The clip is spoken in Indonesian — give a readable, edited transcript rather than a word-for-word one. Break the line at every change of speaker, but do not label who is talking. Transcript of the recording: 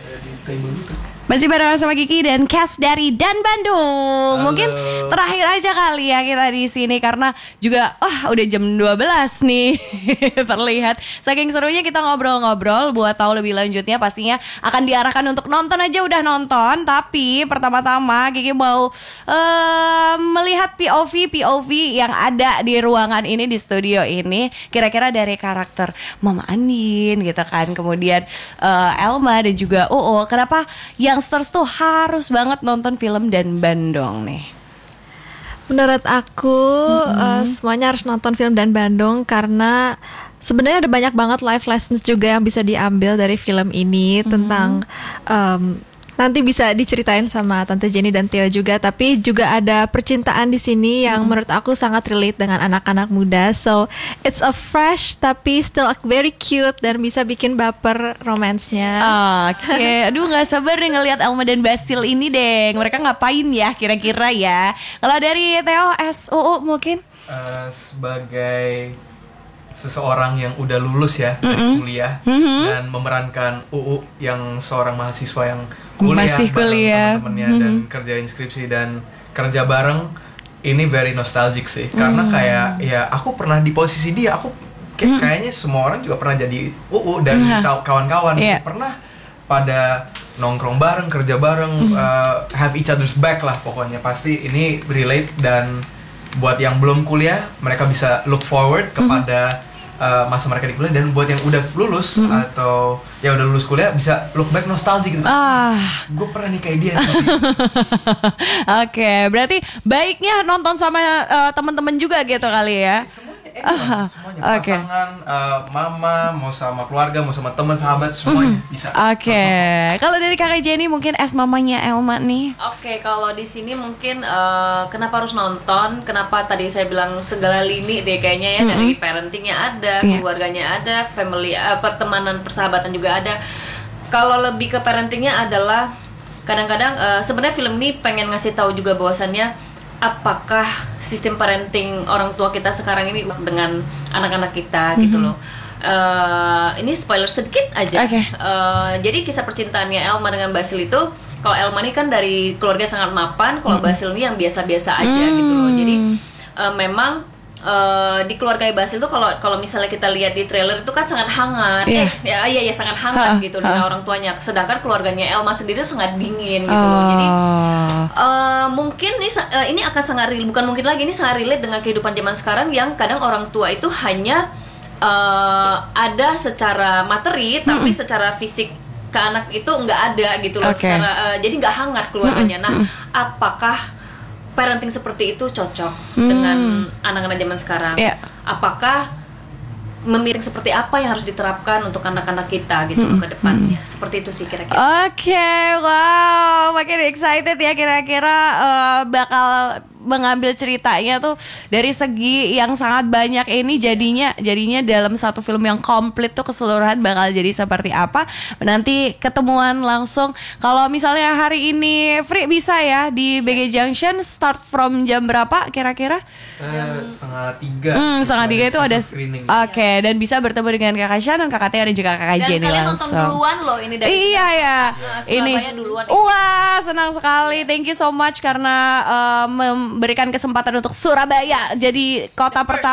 Masih bareng sama Kiki dan cast dari Dan Bandung.
Halo.
Mungkin terakhir aja kali ya kita di sini karena juga udah jam 12 nih terlihat. Saking serunya kita ngobrol-ngobrol. Buat tahu lebih lanjutnya pastinya akan diarahkan untuk nonton aja udah nonton. Tapi pertama-tama Kiki mau melihat POV yang ada di ruangan ini, di studio ini. Kira-kira dari karakter Mama Andin gitu kan. Kemudian Elma dan juga UU. Kenapa youngsters tuh harus banget nonton film Dan Bandung nih?
Menurut aku semuanya harus nonton film Dan Bandung karena sebenarnya ada banyak banget life lessons juga yang bisa diambil dari film ini tentang nanti bisa diceritain sama Tante Jenny dan Theo juga, tapi juga ada percintaan di sini yang menurut aku sangat relate dengan anak-anak muda. So it's a fresh tapi still very cute dan bisa bikin baper romansnya.
Oke, aduh nggak sabar nih ngelihat Elma dan Basil ini deh. Mereka ngapain ya kira-kira ya? Kalau dari Theo SUU mungkin?
Sebagai seseorang yang udah lulus ya dari kuliah dan memerankan UU yang seorang mahasiswa yang
Masih kuliah
teman-temannya dan kerjain skripsi dan kerja bareng, ini very nostalgic sih karena kayak ya aku pernah di posisi dia, aku kayaknya semua orang juga pernah jadi UU dan kawan-kawan pernah pada nongkrong bareng, kerja bareng, have each other's back lah pokoknya. Pasti ini relate dan buat yang belum kuliah mereka bisa look forward kepada masa mereka di kuliah, dan buat yang udah lulus atau yang udah lulus kuliah bisa look back nostalgic gitu. Gue pernah nih kayak dia.
Oke, berarti baiknya nonton sama teman-teman juga gitu kali ya.
Semuanya pasangan, mama, mau sama keluarga, mau sama teman, sahabat, semuanya bisa.
Oke. Kalau dari Kakak Jenny mungkin mamanya Elma nih.
Oke, kalau di sini mungkin kenapa harus nonton? Kenapa tadi saya bilang segala lini deh kayaknya ya, dari parentingnya ada, keluarganya ada, family, pertemanan, persahabatan juga ada. Kalau lebih ke parentingnya adalah kadang-kadang sebenarnya film ini pengen ngasih tahu juga bahwasannya apakah sistem parenting orang tua kita sekarang ini dengan anak-anak kita gitu loh. Ini spoiler sedikit aja. Jadi kisah percintaannya Elma dengan Basil itu, kalau Elma ini kan dari keluarga sangat mapan, kalau Basil ini yang biasa-biasa aja gitu loh. Jadi memang di keluarga Basil tuh kalau misalnya kita lihat di trailer itu kan sangat hangat, sangat hangat gitu dengan orang tuanya. Sedangkan keluarganya Elma sendiri tuh sangat dingin gitu loh. Jadi mungkin ini akan sangat real, bukan mungkin lagi, ini sangat relate dengan kehidupan zaman sekarang yang kadang orang tua itu hanya ada secara materi tapi secara fisik ke anak itu nggak ada gitu loh. Jadi nggak hangat keluarganya. Nah, apakah parenting seperti itu cocok dengan anak-anak zaman sekarang? Apakah memiring seperti apa yang harus diterapkan untuk anak-anak kita gitu ke depannya? Seperti itu sih kira-kira.
Oke, wow, makin excited ya kira-kira bakal mengambil ceritanya tuh dari segi yang sangat banyak ini jadinya dalam satu film yang komplit tuh keseluruhan bakal jadi seperti apa. Nanti ketemuan langsung. Kalau misalnya hari ini free bisa ya di BG Junction, start from jam berapa kira-kira?
2:30.
2:30 itu ada screening. Oke, dan bisa bertemu dengan Kakak Shannon, Kakak Tia dan juga Kakak Jenny langsung.
Dan kalian nonton duluan loh ini dari
Surabaya
duluan.
Wah, senang sekali. Thank you so much karena memberikan kesempatan untuk Surabaya jadi kota pertama